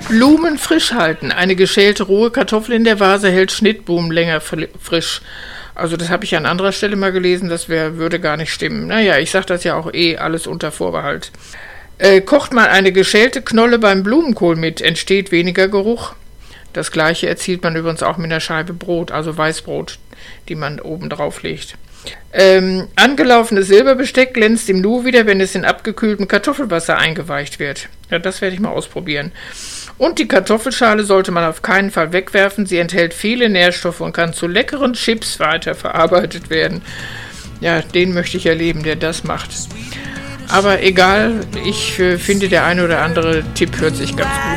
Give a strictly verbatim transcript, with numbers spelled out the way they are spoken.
Blumen frisch halten. Eine geschälte rohe Kartoffel in der Vase hält Schnittblumen länger frisch. Also das habe ich an anderer Stelle mal gelesen, das wär, würde gar nicht stimmen. Naja, ich sage das ja auch eh alles unter Vorbehalt. Äh, kocht man eine geschälte Knolle beim Blumenkohl mit, entsteht weniger Geruch. Das gleiche erzielt man übrigens auch mit einer Scheibe Brot, also Weißbrot, die man oben drauf legt. Ähm, angelaufenes Silberbesteck glänzt im Nu wieder, wenn es in abgekühltem Kartoffelwasser eingeweicht wird. Ja, das werde ich mal ausprobieren. Und die Kartoffelschale sollte man auf keinen Fall wegwerfen. Sie enthält viele Nährstoffe und kann zu leckeren Chips weiterverarbeitet werden. Ja, den möchte ich erleben, der das macht. Aber egal, ich äh, finde, der eine oder andere Tipp hört sich ganz gut